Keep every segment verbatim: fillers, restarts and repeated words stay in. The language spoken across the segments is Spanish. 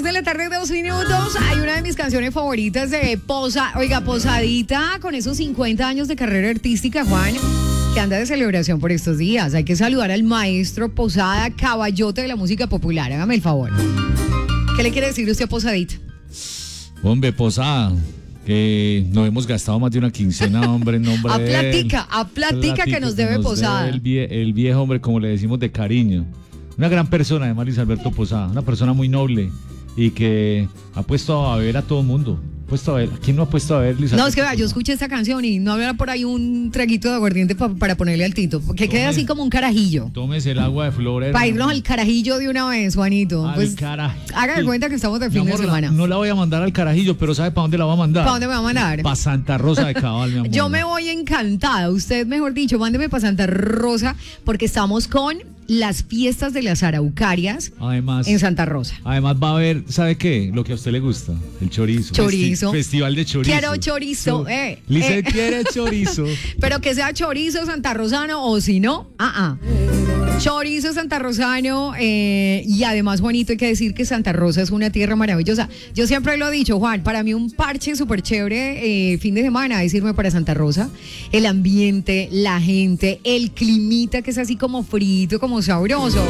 de la tarde, dos minutos. Hay una de mis canciones favoritas de Posa, oiga, Posadita, con esos cincuenta años de carrera artística, Juan, que anda de celebración por estos días. Hay que saludar al maestro Posada, caballote de la música popular. Hágame el favor. ¿Qué le quiere decir usted a Posadita? Hombre, Posada, que nos hemos gastado más de una quincena, hombre, en nombre a de platica, él. a platica que nos debe Posada. El, vie, el viejo, hombre, como le decimos de cariño. Una gran persona, además, Luis Alberto Posada. Una persona muy noble y que ha puesto a beber a todo el mundo. Puesto a ver, ¿quién no ha puesto a ver, Luis Alberto? No, es que vea, yo escuché esta canción y no habrá por ahí un traguito de aguardiente pa, para ponerle al tinto, que quede así como un carajillo. Tómese el agua de flor. Para irnos al carajillo de una vez, Juanito. Al pues carajillo. Haga de cuenta que estamos de fin amor, de semana. La, no la voy a mandar al carajillo, pero ¿sabe para dónde la va a mandar? ¿Para dónde me va a mandar? Para Santa Rosa de Cabal, mi amor. Yo me voy encantada. Usted, mejor dicho, mándeme para Santa Rosa, porque estamos con las fiestas de las araucarias además, en Santa Rosa. Además va a haber, ¿sabe qué? Lo que a usted le gusta, el chorizo. Chorizo. Festi- festival de chorizo. Quiero chorizo, eh. Lice eh. quiere chorizo. Pero que sea chorizo santarrosano o si no, ah, ah. Chorizo santarrosano, eh, y además, Juanito, hay que decir que Santa Rosa es una tierra maravillosa. Yo siempre lo he dicho, Juan, para mí un parche súper chévere, eh, fin de semana, es irme para Santa Rosa. El ambiente, la gente, el climita que es así como frito, como sabroso.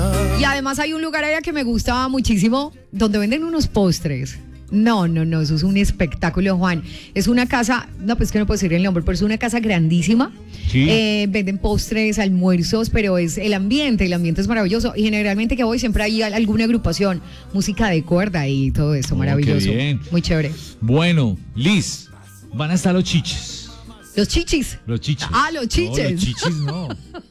Y además hay un lugar allá que me gusta muchísimo, donde venden unos postres. No, no, no, eso es un espectáculo, Juan. Es una casa, no, pues que no puedo decir el nombre, pero es una casa grandísima. Sí. Eh, venden postres, almuerzos, pero es el ambiente, el ambiente es maravilloso. Y generalmente que voy siempre hay alguna agrupación, música de cuerda y todo eso, Oh, maravilloso. qué bien. Muy chévere. Bueno, Liz, van a estar los chiches. Los chichis. Los chiches. Ah, los chiches. No, los chichis no.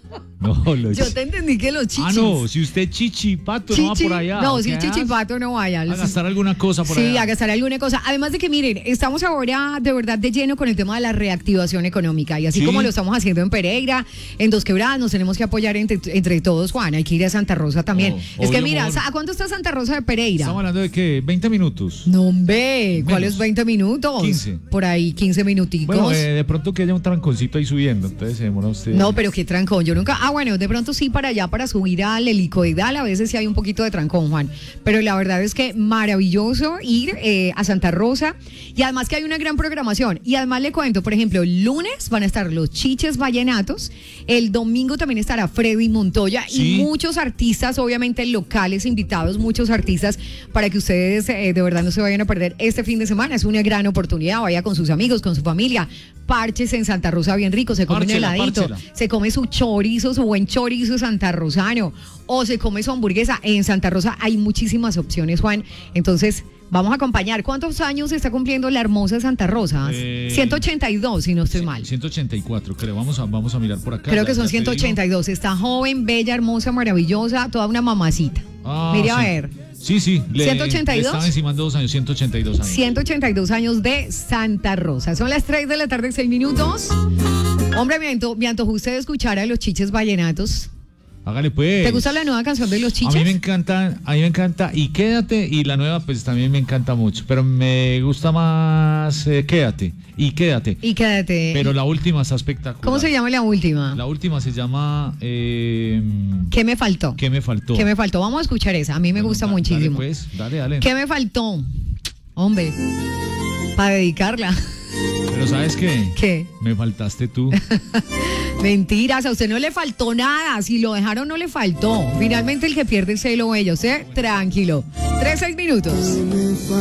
No, los Yo chichis. te entendí que los chichis. Ah, no, si usted chichipato no va Chichi, por allá. no, ¿qué si hace? chichipato no vaya. A gastar alguna cosa por sí, allá. a gastar alguna cosa. Además de que, miren, estamos ahora de verdad de lleno con el tema de la reactivación económica. Y así Sí. como lo estamos haciendo en Pereira, en Dos Quebradas, nos tenemos que apoyar entre, entre todos, Juan. Hay que ir a Santa Rosa también. Oh, es que obvio, mira, amor. ¿a cuánto está Santa Rosa de Pereira? Estamos hablando de que veinte minutos. No, hombre, ¿cuáles Menos. veinte minutos? quince. Por ahí, quince minuticos. Bueno, eh, de pronto que haya un tranconcito ahí subiendo, entonces se demora usted. No, pero qué trancón. Yo nunca. Ah, bueno, de pronto sí para allá, para subir al helicoidal, a veces sí hay un poquito de trancón, Juan. Pero la verdad es que maravilloso ir eh, a Santa Rosa. Y además que hay una gran programación. Y además le cuento, por ejemplo, el lunes van a estar los Chiches Vallenatos. El domingo también estará Freddy Montoya. Sí. Y muchos artistas, obviamente locales, invitados, muchos artistas, para que ustedes eh, de verdad no se vayan a perder este fin de semana. Es una gran oportunidad. Vaya con sus amigos, con su familia. Parches en Santa Rosa bien rico, se come un Párchela, heladito, párchela. se come su chorizo, su buen chorizo santarrosano, o se come su hamburguesa. En Santa Rosa hay muchísimas opciones, Juan. Entonces, vamos a acompañar. ¿Cuántos años está cumpliendo la hermosa Santa Rosa? Eh, ciento ochenta y dos, si no estoy mal. ciento ochenta y cuatro, creo. Vamos a, vamos a mirar por acá. Creo Ya- que son ya te ciento ochenta y dos. Está joven, bella, hermosa, maravillosa, toda una mamacita. digo. Ah, Mire a sí. ver. Sí, sí. Le, ¿ciento ochenta y dos? le estaba encimando dos años, ciento ochenta y dos años. ciento ochenta y dos años de Santa Rosa. Son las tres de la tarde, seis minutos. Hombre, me antojó, me antojó usted escuchar a los Chiches Vallenatos. Hágale pues. ¿Te gusta la nueva canción de los Chiches? A mí me encanta, a mí me encanta y Quédate, y la nueva pues también me encanta mucho, pero me gusta más eh, Quédate y Quédate. Y quédate. Pero la última está espectacular. ¿Cómo se llama la última? La última se llama eh, ¿Qué me faltó? ¿Qué me faltó? ¿Qué me faltó? Vamos a escuchar esa. A mí me Bueno, gusta da- muchísimo. Dale pues, dale, dale. ¿Qué me faltó? Hombre, para dedicarla. Pero ¿sabes qué? ¿Qué? Me faltaste tú. Mentiras, a usted no le faltó nada. Si lo dejaron, no le faltó. Finalmente, el que pierde es él o ella. Usted, tranquilo. Tres, seis minutos.